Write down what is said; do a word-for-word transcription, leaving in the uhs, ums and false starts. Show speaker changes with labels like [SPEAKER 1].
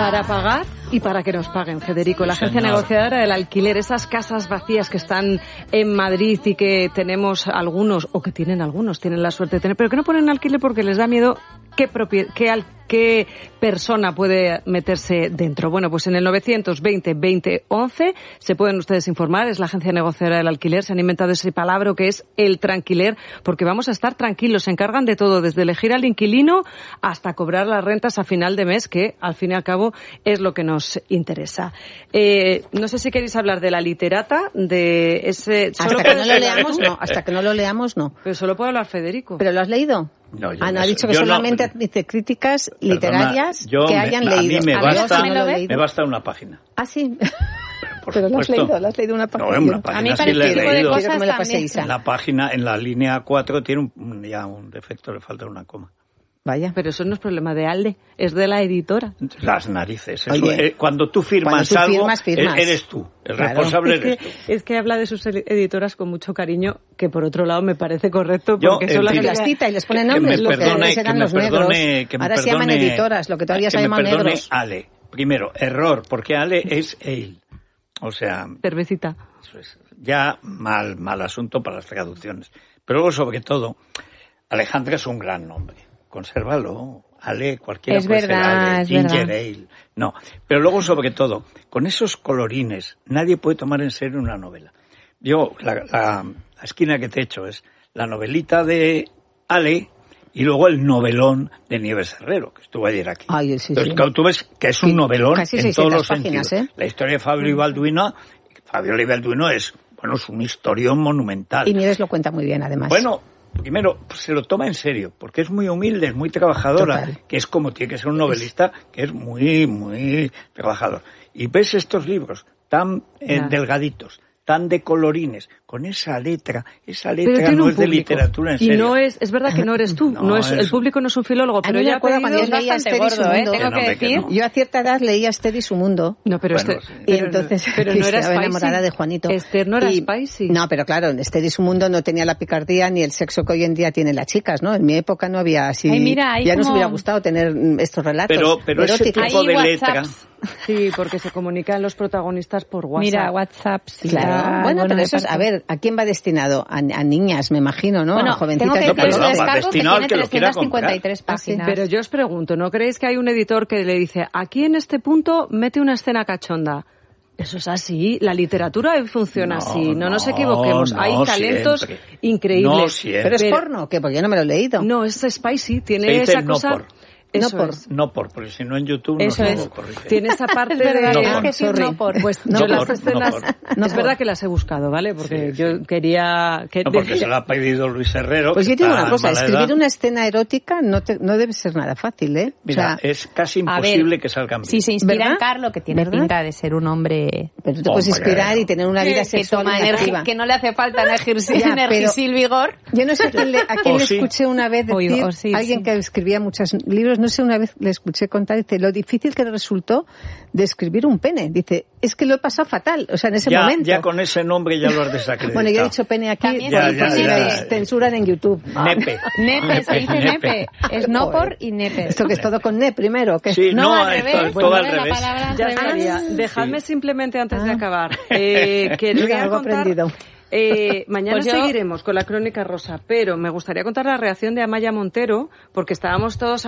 [SPEAKER 1] Para pagar y para que nos paguen, Federico. La agencia
[SPEAKER 2] Señor.
[SPEAKER 1] negociadora del alquiler, esas casas vacías que están en Madrid y que tenemos algunos, o que tienen algunos, tienen la suerte de tener, pero que no ponen alquiler porque les da miedo qué, propie- qué, al- qué persona puede meterse dentro. Bueno, pues en el novecientos veinte veinte once se pueden ustedes informar. Es la agencia negociadora del alquiler. Se han inventado ese palabra que es el tranquiler, porque vamos a estar tranquilos. Se encargan de todo, desde elegir al inquilino hasta cobrar las rentas a final de mes, que al fin y al cabo es lo que nos interesa. Eh, no sé si queréis hablar de la literata, de ese...
[SPEAKER 3] Hasta
[SPEAKER 1] solo
[SPEAKER 3] que
[SPEAKER 1] puede
[SPEAKER 3] no lo
[SPEAKER 1] ser-
[SPEAKER 3] leamos, no. Hasta que no lo leamos, no.
[SPEAKER 1] Pero solo puede hablar Federico.
[SPEAKER 3] ¿Pero lo has leído?
[SPEAKER 2] No, yo
[SPEAKER 3] Ana
[SPEAKER 2] no
[SPEAKER 3] ha
[SPEAKER 2] sé.
[SPEAKER 3] dicho que
[SPEAKER 2] Yo no-
[SPEAKER 3] solamente admite críticas literarias
[SPEAKER 2] Perdona, yo
[SPEAKER 3] que
[SPEAKER 2] me-
[SPEAKER 3] hayan
[SPEAKER 2] a
[SPEAKER 3] leído.
[SPEAKER 2] mí me
[SPEAKER 3] A ver,
[SPEAKER 2] basta,
[SPEAKER 3] ¿me lo leído?
[SPEAKER 2] me basta una página.
[SPEAKER 3] Ah, sí.
[SPEAKER 2] Por
[SPEAKER 3] Pero lo has
[SPEAKER 2] supuesto.
[SPEAKER 3] leído, lo has leído una página.
[SPEAKER 2] No, una página
[SPEAKER 4] A mí
[SPEAKER 2] sí
[SPEAKER 4] para
[SPEAKER 2] la
[SPEAKER 4] este
[SPEAKER 2] he
[SPEAKER 4] tipo de
[SPEAKER 2] leído.
[SPEAKER 3] Quiero que
[SPEAKER 4] cosas
[SPEAKER 3] me la pase
[SPEAKER 4] también.
[SPEAKER 3] Isa.
[SPEAKER 2] La página, en la línea cuatro, tiene un, ya un defecto, le falta una coma.
[SPEAKER 3] Vaya.
[SPEAKER 1] Pero eso no es problema de Alde, es de la editora.
[SPEAKER 2] Las narices. Eso,
[SPEAKER 3] Oye,
[SPEAKER 2] eh, cuando tú firmas
[SPEAKER 3] cuando tú
[SPEAKER 2] algo,
[SPEAKER 3] firmas, firmas.
[SPEAKER 2] eh, eres tú. El
[SPEAKER 3] Claro.
[SPEAKER 2] responsable
[SPEAKER 1] Es
[SPEAKER 2] eres
[SPEAKER 1] que,
[SPEAKER 2] tú.
[SPEAKER 1] es que habla de sus editoras con mucho cariño, que por otro lado me parece correcto,
[SPEAKER 2] Yo,
[SPEAKER 1] porque
[SPEAKER 2] en
[SPEAKER 1] son las
[SPEAKER 2] fin,
[SPEAKER 1] que
[SPEAKER 3] las cita y les pone
[SPEAKER 2] que me
[SPEAKER 3] nombres, lo que
[SPEAKER 2] perdone,
[SPEAKER 3] antes
[SPEAKER 2] que
[SPEAKER 3] eran
[SPEAKER 2] me
[SPEAKER 3] los negros.
[SPEAKER 2] perdone, que me
[SPEAKER 3] Ahora se llaman
[SPEAKER 2] perdone-
[SPEAKER 3] editoras, lo que todavía se
[SPEAKER 2] que me
[SPEAKER 3] llaman
[SPEAKER 2] perdone
[SPEAKER 3] negros.
[SPEAKER 2] Ale. Primero, error, porque Ale es él. O sea,
[SPEAKER 1] cervecita.
[SPEAKER 2] eso es ya mal, mal asunto para las traducciones. Pero luego, sobre todo, Alejandra es un gran nombre. Consérvalo. Ale, cualquiera
[SPEAKER 4] Es
[SPEAKER 2] puede ser
[SPEAKER 4] verdad,
[SPEAKER 2] Ale,
[SPEAKER 4] es
[SPEAKER 2] Ginger
[SPEAKER 4] verdad.
[SPEAKER 2] Ale. No. Pero luego, sobre todo, con esos colorines, nadie puede tomar en serio una novela. Yo, la, la, la esquina que te he hecho es la novelita de Ale y luego el novelón de Nieves Herrero, que estuvo ayer aquí.
[SPEAKER 3] Ay, sí,
[SPEAKER 2] Entonces,
[SPEAKER 3] sí.
[SPEAKER 2] claro, tú ves que es un
[SPEAKER 3] Sí,
[SPEAKER 2] novelón
[SPEAKER 3] casi
[SPEAKER 2] en todos los
[SPEAKER 3] seiscientas páginas,
[SPEAKER 2] sentidos.
[SPEAKER 3] ¿eh?
[SPEAKER 2] La historia de Fabio y Balduino, Fabio y Balduino es, bueno, es un historión monumental.
[SPEAKER 3] Y Nieves lo cuenta muy bien, además.
[SPEAKER 2] Bueno, primero, pues, se lo toma en serio, porque es muy humilde, es muy trabajadora,
[SPEAKER 3] Total.
[SPEAKER 2] que es como tiene que ser un novelista, que es muy, muy trabajador. Y ves estos libros tan eh,
[SPEAKER 1] Ya.
[SPEAKER 2] delgaditos, tan de colorines, con esa letra, esa
[SPEAKER 1] Pero
[SPEAKER 2] letra
[SPEAKER 1] tiene
[SPEAKER 2] no
[SPEAKER 1] un
[SPEAKER 2] es de
[SPEAKER 1] público.
[SPEAKER 2] literatura en
[SPEAKER 1] Y
[SPEAKER 2] serio.
[SPEAKER 1] no es, es verdad que no eres tú,
[SPEAKER 2] No,
[SPEAKER 1] no es,
[SPEAKER 2] es-
[SPEAKER 1] el público no es un filólogo,
[SPEAKER 3] A
[SPEAKER 1] pero
[SPEAKER 3] mí me
[SPEAKER 1] ya ha
[SPEAKER 3] acuerdo
[SPEAKER 1] pedido...
[SPEAKER 3] cuando yo leía
[SPEAKER 4] bastante
[SPEAKER 3] Esther y su
[SPEAKER 4] gordo, ¿eh?
[SPEAKER 3] mundo.
[SPEAKER 4] Tengo
[SPEAKER 2] Que no,
[SPEAKER 4] que
[SPEAKER 2] que
[SPEAKER 4] decir.
[SPEAKER 2] no.
[SPEAKER 3] Yo a cierta edad leía Esther y su mundo.
[SPEAKER 1] No, pero
[SPEAKER 2] Bueno,
[SPEAKER 1] este,
[SPEAKER 2] sí.
[SPEAKER 3] Y
[SPEAKER 1] pero-
[SPEAKER 3] entonces
[SPEAKER 1] pero no era
[SPEAKER 3] estaba
[SPEAKER 1] spicy.
[SPEAKER 3] enamorada de Juanito.
[SPEAKER 1] Esther no era
[SPEAKER 3] Y-
[SPEAKER 1] spicy.
[SPEAKER 3] No, pero claro, en Esther y su mundo no tenía la picardía ni el sexo que hoy en día tienen las chicas, ¿no? En mi época no había así.
[SPEAKER 4] Ay, mira, hay
[SPEAKER 3] ya nos
[SPEAKER 4] como-
[SPEAKER 3] hubiera gustado tener mm, estos relatos
[SPEAKER 2] Pero, pero ese
[SPEAKER 3] eróticos.
[SPEAKER 2] tipo
[SPEAKER 4] Hay
[SPEAKER 2] de letra...
[SPEAKER 4] WhatsApps.
[SPEAKER 1] Sí, porque se comunican los protagonistas por WhatsApp.
[SPEAKER 4] Mira, WhatsApp. sí,
[SPEAKER 3] Claro.
[SPEAKER 4] tal,
[SPEAKER 3] bueno, pero
[SPEAKER 4] me
[SPEAKER 3] eso es,
[SPEAKER 4] parece-
[SPEAKER 3] a ver, ¿a quién va destinado? A, a niñas, me imagino, ¿no?
[SPEAKER 4] Bueno,
[SPEAKER 3] a jovencitas.
[SPEAKER 4] tengo que
[SPEAKER 2] No, pero
[SPEAKER 4] decir
[SPEAKER 2] no,
[SPEAKER 4] que
[SPEAKER 2] va
[SPEAKER 4] descargo que
[SPEAKER 2] destinado al
[SPEAKER 4] tiene
[SPEAKER 2] que lo quiera
[SPEAKER 4] trescientas cincuenta y tres
[SPEAKER 3] comprar. Ah, sí,
[SPEAKER 4] páginas.
[SPEAKER 1] Pero yo os pregunto, ¿no creéis que hay un editor que le dice, aquí en este punto mete una escena cachonda? Eso es así, la literatura hoy funciona
[SPEAKER 2] No,
[SPEAKER 1] así, no,
[SPEAKER 2] no,
[SPEAKER 1] nos equivoquemos,
[SPEAKER 2] no,
[SPEAKER 1] hay talentos
[SPEAKER 2] siempre.
[SPEAKER 1] increíbles.
[SPEAKER 2] No siempre.
[SPEAKER 3] Pero es
[SPEAKER 1] Pero-
[SPEAKER 3] porno, ¿qué? Porque yo no me lo he leído.
[SPEAKER 1] No, es spicy, tiene
[SPEAKER 2] Se dice
[SPEAKER 1] esa
[SPEAKER 2] no
[SPEAKER 1] cosa...
[SPEAKER 2] por.
[SPEAKER 1] Eso
[SPEAKER 3] No por.
[SPEAKER 1] es.
[SPEAKER 2] No por, porque si no en YouTube
[SPEAKER 4] Eso
[SPEAKER 2] no
[SPEAKER 4] es.
[SPEAKER 2] se corrige.
[SPEAKER 1] Tiene esa parte
[SPEAKER 4] Es verdad,
[SPEAKER 1] de...
[SPEAKER 2] No
[SPEAKER 4] tienes
[SPEAKER 2] por.
[SPEAKER 4] que decir
[SPEAKER 3] Sorry.
[SPEAKER 4] no por.
[SPEAKER 1] Pues
[SPEAKER 2] No
[SPEAKER 1] yo
[SPEAKER 2] por,
[SPEAKER 1] las escenas,
[SPEAKER 2] no por.
[SPEAKER 3] No
[SPEAKER 1] es
[SPEAKER 3] por.
[SPEAKER 1] verdad que las he buscado, ¿vale? Porque
[SPEAKER 2] Sí,
[SPEAKER 1] yo quería... Que
[SPEAKER 2] No, porque se lo ha pedido Luis Herrero.
[SPEAKER 3] Pues
[SPEAKER 2] que
[SPEAKER 3] yo te digo
[SPEAKER 2] está
[SPEAKER 3] una cosa,
[SPEAKER 2] en mala
[SPEAKER 3] escribir
[SPEAKER 2] edad.
[SPEAKER 3] una escena erótica no, te- no debe ser nada fácil, ¿eh?
[SPEAKER 2] Mira,
[SPEAKER 3] o sea,
[SPEAKER 2] es casi
[SPEAKER 4] A ver,
[SPEAKER 2] imposible que salgan bien.
[SPEAKER 4] Si se inspira
[SPEAKER 3] ¿Verdad?
[SPEAKER 4] en Carlo, que tiene
[SPEAKER 3] ¿Verdad?
[SPEAKER 4] pinta de ser un hombre
[SPEAKER 3] pero tú te puedes
[SPEAKER 2] Hombre,
[SPEAKER 3] inspirar y tener una vida
[SPEAKER 4] que
[SPEAKER 3] sexual
[SPEAKER 4] toma
[SPEAKER 3] muy
[SPEAKER 4] energía,
[SPEAKER 3] activa.
[SPEAKER 4] que no le hace falta energisil,
[SPEAKER 3] Ya, pero-
[SPEAKER 4] energisil vigor.
[SPEAKER 3] Yo no sé a quién le, a quién
[SPEAKER 2] O
[SPEAKER 3] le
[SPEAKER 2] sí.
[SPEAKER 3] escuché una vez
[SPEAKER 4] O-
[SPEAKER 3] decir,
[SPEAKER 4] o sí,
[SPEAKER 3] alguien
[SPEAKER 4] sí.
[SPEAKER 3] que escribía muchos libros, no sé, una vez le escuché contar, dice, lo difícil que le resultó de escribir un pene. Dice, es que lo he pasado fatal, o sea, en ese
[SPEAKER 2] ya,
[SPEAKER 3] momento.
[SPEAKER 2] ya con ese nombre ya lo has desacreditado.
[SPEAKER 3] Bueno, yo he dicho pene aquí,
[SPEAKER 4] También
[SPEAKER 3] por,
[SPEAKER 2] se
[SPEAKER 3] por
[SPEAKER 2] dice
[SPEAKER 3] si
[SPEAKER 2] nepe.
[SPEAKER 3] me censuran en YouTube.
[SPEAKER 2] Nepe.
[SPEAKER 4] Nepe, se dice nepe. Es no
[SPEAKER 3] Joder.
[SPEAKER 4] por y nepe.
[SPEAKER 3] Esto que es todo con ne primero, ¿qué?
[SPEAKER 2] Sí, no,
[SPEAKER 4] al
[SPEAKER 2] esto
[SPEAKER 4] revés.
[SPEAKER 2] es todo al
[SPEAKER 4] la
[SPEAKER 2] revés.
[SPEAKER 4] palabra al
[SPEAKER 1] Ya
[SPEAKER 4] revés.
[SPEAKER 1] estaría. Dejadme
[SPEAKER 2] Sí.
[SPEAKER 1] simplemente antes de
[SPEAKER 3] Ah.
[SPEAKER 1] acabar. Eh,
[SPEAKER 3] Mira,
[SPEAKER 1] quería
[SPEAKER 3] algo
[SPEAKER 1] contar...
[SPEAKER 3] aprendido.
[SPEAKER 1] Eh, mañana
[SPEAKER 4] Pues yo-
[SPEAKER 1] seguiremos con la Crónica Rosa, pero me gustaría contar la reacción de Amaya Montero, porque estábamos todos